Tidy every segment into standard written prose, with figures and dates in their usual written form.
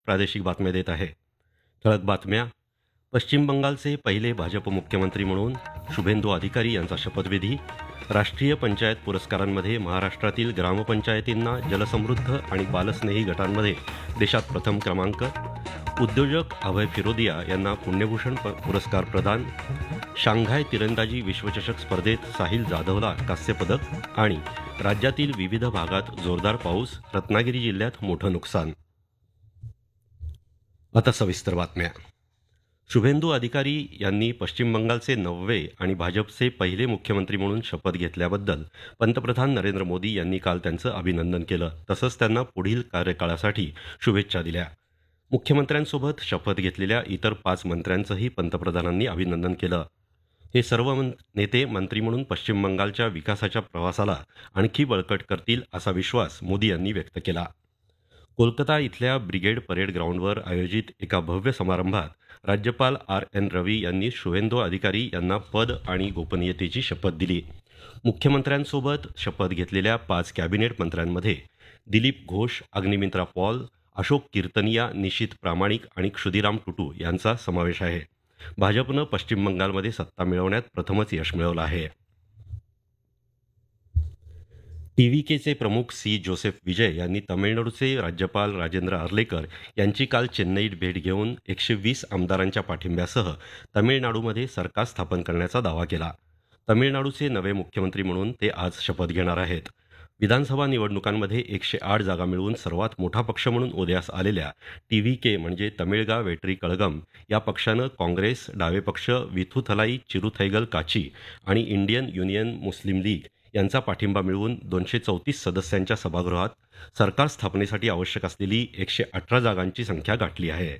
प्रादेशिक बातम्या देत आहे. ठळक बातम्या. पश्चिम बंगालचे पहिले भाजप मुख्यमंत्री म्हणून शुभेंदू अधिकारी यांचा शपथविधी. राष्ट्रीय पंचायत पुरस्कारांमध्ये महाराष्ट्रातील ग्रामपंचायतींना जलसमृद्ध आणि बालस्नेही गटांमध्ये देशात प्रथम क्रमांक. उद्योजक अभय फिरोदिया यांना पुण्यभूषण पुरस्कार प्रदान. शांघाय तिरंदाजी विश्वचषक स्पर्धेत साहिल जाधवला कांस्य पदक. आणि राज्यातील विविध भागात जोरदार पाऊस, रत्नागिरी जिल्ह्यात मोठं नुकसान. आता सविस्तर बातम्या. शुभेंदू अधिकारी यांनी पश्चिम बंगालचे 9वे आणि भाजपचे पहिले मुख्यमंत्री म्हणून शपथ घेतल्याबद्दल पंतप्रधान नरेंद्र मोदी यांनी काल त्यांचं अभिनंदन केलं. तसंच त्यांना पुढील कार्यकाळासाठी शुभेच्छा दिल्या. मुख्यमंत्र्यांसोबत शपथ घेतलेल्या इतर 5 मंत्र्यांचंही पंतप्रधानांनी अभिनंदन केलं. हे सर्व नेते मंत्री म्हणून पश्चिम बंगालच्या विकासाच्या प्रवासाला आणखी बळकट करतील असा विश्वास मोदी यांनी व्यक्त केला. कोलकाता इथल्या ब्रिगेड परेड ग्राउंडवर आयोजित एका भव्य समारंभात राज्यपाल R.N. रवी यांनी शुभेंदू अधिकारी यांना पद आणि गोपनीयतेची शपथ दिली. मुख्यमंत्र्यांसोबत शपथ घेतलेल्या 5 कॅबिनेट मंत्र्यांमध्ये दिलीप घोष, अग्निमित्रा पॉल, अशोक कीर्तनिया, निशित प्रामाणिक आणि क्षुदीराम टुटू यांचा समावेश आहे. भाजपनं पश्चिम बंगालमध्ये सत्ता मिळवण्यात प्रथमच यश मिळवलं आहे. TVKचे प्रमुख जोसेफ विजय यांनी तमिळनाडूचे राज्यपाल राजेंद्र अर्लेकर यांची काल चेन्नईत भेट घेऊन 120 आमदारांच्या पाठिंब्यासह तमिळनाडूमध्ये सरकार स्थापन करण्याचा दावा केला. तमिळनाडूचे नवे मुख्यमंत्री म्हणून ते आज शपथ घेणार आहेत. विधानसभा निवडणुकांमध्ये 108 जागा मिळवून सर्वात मोठा पक्ष म्हणून उदयास आलेल्या TVK म्हणजे तमिळगा वेट्री कळगम या पक्षानं काँग्रेस, डावे पक्ष विथुथलाई चिरुथैगल काची आणि इंडियन युनियन मुस्लिम लीग यांचा पाठिंबा मिळवून 234 सदस्यांच्या सभागृहात सरकार स्थापनेसाठी आवश्यक असलेली 118 जागांची संख्या गाठली आहे.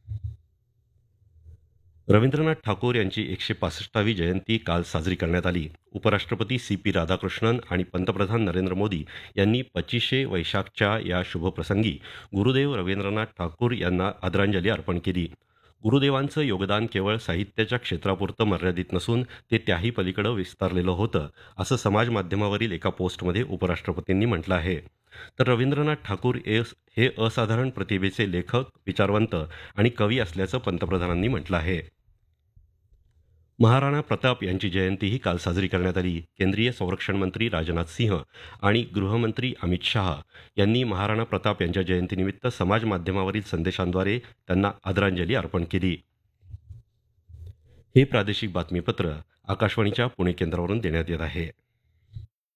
रवींद्रनाथ ठाकूर यांची 165वी जयंती काल साजरी करण्यात आली. उपराष्ट्रपती CP राधाकृष्णन आणि पंतप्रधान नरेंद्र मोदी यांनी 25 वैशाखच्या या शुभप्रसंगी गुरुदेव रवींद्रनाथ ठाकूर यांना आदरांजली अर्पण केली. गुरुदेवांचं योगदान केवळ साहित्याच्या क्षेत्रापुरतं मर्यादित नसून ते त्याही पलीकडं विस्तारलेलं होतं, असं समाज माध्यमावरील एका पोस्टमध्ये उपराष्ट्रपतींनी म्हटलं आहे. तर रवींद्रनाथ ठाकूर हे असाधारण प्रतिभेचे लेखक, विचारवंत आणि कवी असल्याचं पंतप्रधानांनी म्हटलं आहे. महाराणा प्रताप यांची जयंतीही काल साजरी करण्यात आली. केंद्रीय संरक्षण मंत्री राजनाथ सिंह आणि गृहमंत्री अमित शाह यांनी महाराणा प्रताप यांच्या जयंतीनिमित्त समाज माध्यमावरील संदेशांद्वारे त्यांना आदरांजली अर्पण केली. हे प्रादेशिक बातमीपत्र आकाशवाणीच्या पुणे केंद्रावरून देण्यात येत आहे.